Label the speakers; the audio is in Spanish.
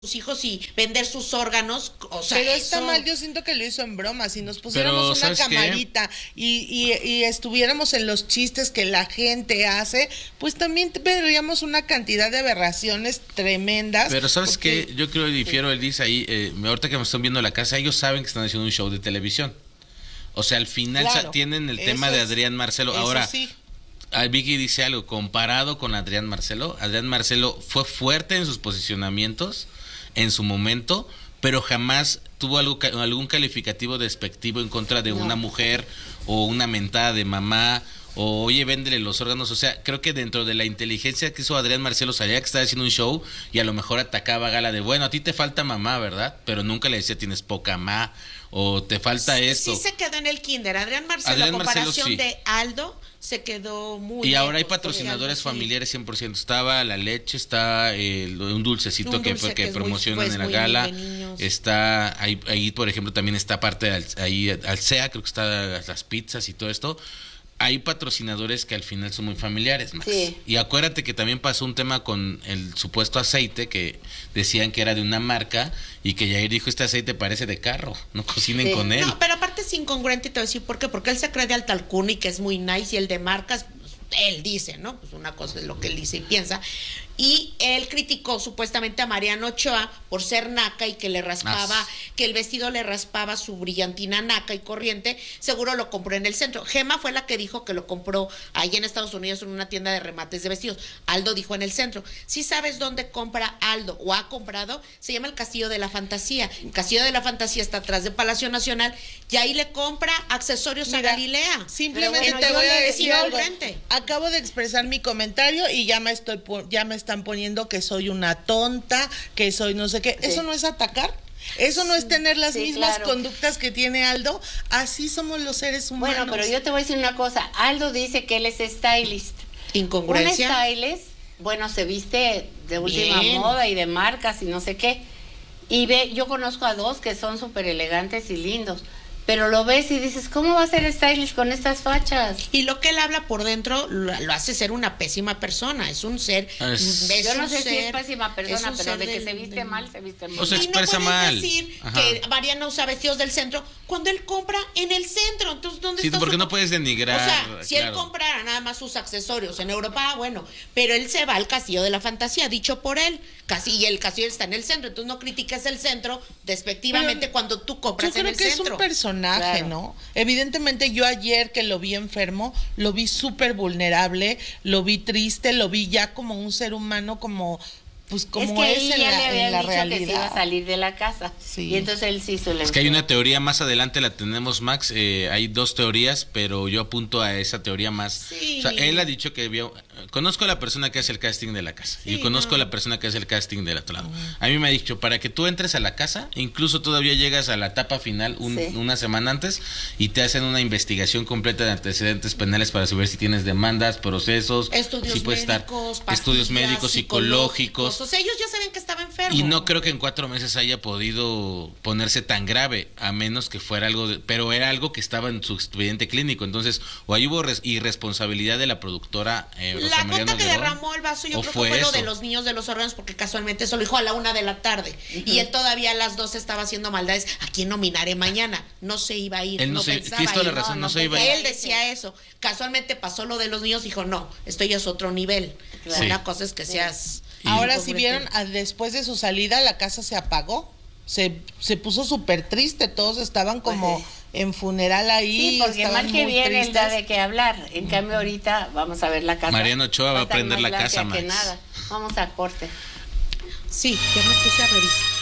Speaker 1: sus hijos y vender sus órganos, o sea,
Speaker 2: pero está
Speaker 1: eso...
Speaker 2: mal, yo siento que lo hizo en broma. Si nos pusiéramos
Speaker 3: Pero,
Speaker 2: una
Speaker 3: ¿sabes qué?
Speaker 2: camarita y estuviéramos en los chistes que la gente hace, pues también veríamos una cantidad de aberraciones tremendas.
Speaker 3: Pero ¿sabes
Speaker 2: porque...
Speaker 3: qué? Yo creo que difiero, él dice ahí, ahorita que me están viendo la casa, ellos saben que están haciendo un show de televisión. O sea, al final
Speaker 2: Claro,
Speaker 3: tienen el tema de Adrián Marcelo. Ahora,
Speaker 2: sí.
Speaker 3: Vicky dice algo, comparado con Adrián Marcelo fue fuerte en sus posicionamientos en su momento, pero jamás tuvo algún calificativo despectivo en contra de una mujer o una mentada de mamá o oye, véndele los órganos. O sea, creo que dentro de la inteligencia que hizo Adrián Marcelo, sabía que estaba haciendo un show y a lo mejor atacaba a Gala de, bueno, a ti te falta mamá, ¿verdad? Pero nunca le decía tienes poca mamá o te falta esto.
Speaker 1: Sí se quedó en el kinder. Adrián Marcelo, a comparación
Speaker 3: sí.
Speaker 1: de Aldo, se quedó muy
Speaker 3: y ahora hay
Speaker 1: lejos,
Speaker 3: patrocinadores
Speaker 1: sí.
Speaker 3: familiares 100%. Estaba la leche, está un dulcecito que promocionan en la gala. Está ahí, por ejemplo, también está parte ahí Alsea, creo que está las pizzas y todo esto. Hay patrocinadores que al final son muy familiares, Max.
Speaker 4: Sí.
Speaker 3: Y acuérdate que también pasó un tema con el supuesto aceite que decían que era de una marca y que Yair dijo, este aceite parece de carro, no cocinen con él.
Speaker 1: No, pero aparte es incongruente y te voy a decir por qué. Porque él se cree de alta alcurnia y que es muy nice y el de marcas, pues, él dice, ¿no? Pues una cosa es lo que él dice y piensa. Y él criticó supuestamente a Mariano Ochoa por ser naca y que le raspaba, que el vestido le raspaba su brillantina naca y corriente. Seguro lo compró en el centro. Gema fue la que dijo que lo compró ahí en Estados Unidos en una tienda de remates de vestidos. Aldo dijo en el centro. Si sabes dónde compra Aldo o ha comprado, se llama el Castillo de la Fantasía. El Castillo de la Fantasía está atrás de Palacio Nacional y ahí le compra accesorios a Galilea.
Speaker 2: Simplemente
Speaker 4: bueno,
Speaker 2: te
Speaker 4: yo
Speaker 2: voy a
Speaker 4: le
Speaker 2: decir
Speaker 4: decía
Speaker 2: algo.
Speaker 1: frente.
Speaker 2: Acabo de expresar mi comentario y ya me están poniendo que soy una tonta, que soy no sé qué.
Speaker 4: Sí.
Speaker 2: ¿Eso no es atacar? ¿Eso no es tener las mismas
Speaker 4: claro.
Speaker 2: conductas que tiene Aldo? Así somos los seres humanos.
Speaker 4: Bueno, pero yo te voy a decir una cosa. Aldo dice que él es stylist.
Speaker 1: Incongruencia.
Speaker 4: Un stylist, bueno, se viste de última
Speaker 1: Bien.
Speaker 4: moda y de marcas y no sé qué. Y yo conozco a dos que son súper elegantes y lindos. Pero lo ves y dices, ¿cómo va a ser stylist con estas fachas?
Speaker 1: Y lo que él habla por dentro lo hace ser una pésima persona. Es un ser.
Speaker 4: Yo no sé si es pésima persona,
Speaker 1: un
Speaker 4: pero
Speaker 1: ser
Speaker 4: de que se viste mal, se viste mal.
Speaker 3: O sea,
Speaker 1: y no
Speaker 3: expresa
Speaker 1: puedes
Speaker 3: mal.
Speaker 1: decir
Speaker 3: Ajá.
Speaker 1: que Mariano usa vestidos del centro cuando él compra en el centro. Entonces, ¿dónde
Speaker 3: Sí,
Speaker 1: está
Speaker 3: porque
Speaker 1: su...
Speaker 3: no puedes denigrar.
Speaker 1: O sea, si él
Speaker 3: claro.
Speaker 1: comprara nada más sus accesorios en Europa, bueno, pero él se va al Castillo de la Fantasía, dicho por él. Y el castillo está en el centro, entonces no critiques el centro despectivamente
Speaker 2: Pero
Speaker 1: cuando tú compras
Speaker 2: yo
Speaker 1: en
Speaker 2: creo
Speaker 1: el
Speaker 2: que
Speaker 1: centro.
Speaker 2: es un personaje,
Speaker 4: Claro.
Speaker 2: ¿no? Evidentemente yo ayer que lo vi enfermo, lo vi súper vulnerable, lo vi triste, lo vi ya como un ser humano, como pues como
Speaker 4: es
Speaker 2: es,
Speaker 4: que ahí
Speaker 2: en
Speaker 4: ya le
Speaker 2: la
Speaker 4: habían dicho
Speaker 2: realidad.
Speaker 4: que se iba a salir de la casa.
Speaker 2: Sí.
Speaker 4: Y entonces él sí se le...
Speaker 3: Es que hay una teoría más adelante, la tenemos, Max. Hay dos teorías, pero yo apunto a esa teoría más.
Speaker 1: Sí.
Speaker 3: O sea, él ha dicho que conozco a la persona que hace el casting de la casa y conozco a la persona que hace el casting del otro lado. A mí me ha dicho, para que tú entres a la casa, incluso todavía llegas a la etapa final una semana antes y te hacen una investigación completa de antecedentes penales para saber si tienes demandas, procesos,
Speaker 1: Estudios
Speaker 3: si puedes
Speaker 1: médicos,
Speaker 3: estar estudios
Speaker 1: pastillas,
Speaker 3: médicos, psicológicos.
Speaker 1: O sea, ellos ya saben que estaba enfermo.
Speaker 3: Y no creo que en 4 meses haya podido ponerse tan grave, a menos que fuera algo, pero era algo que estaba en su expediente clínico. Entonces, o ahí hubo irresponsabilidad de la productora
Speaker 1: La gota que derramó el vaso, yo creo que fue lo de
Speaker 3: eso.
Speaker 1: los niños de los órganos, porque casualmente eso lo dijo a la 1 de la tarde. Y él todavía a las 2 estaba haciendo maldades. ¿A quién nominaré mañana? No se iba a ir.
Speaker 3: Él no se,
Speaker 1: pensaba
Speaker 3: tienes toda la
Speaker 1: ir.
Speaker 3: razón, no se iba a
Speaker 1: Él
Speaker 3: ir.
Speaker 1: decía eso. Casualmente pasó lo de los niños, dijo, no, esto ya es otro nivel.
Speaker 4: Claro.
Speaker 1: Una cosa es que seas...
Speaker 2: Ahora si
Speaker 1: incongruente.
Speaker 2: vieron, después de su salida la casa se apagó, se puso súper triste, todos estaban como
Speaker 4: Pues
Speaker 2: en funeral ahí.
Speaker 4: Sí, porque
Speaker 2: estaban
Speaker 4: mal que
Speaker 2: muy
Speaker 4: bien él da
Speaker 2: tristes.
Speaker 4: de qué hablar. En cambio ahorita vamos a ver la casa.
Speaker 3: Mariano Ochoa va a
Speaker 4: estar
Speaker 3: prender
Speaker 4: más
Speaker 3: la casa,
Speaker 4: lacia que
Speaker 3: Max.
Speaker 4: nada. Vamos a corte.
Speaker 1: Sí, ya me puse a revisar.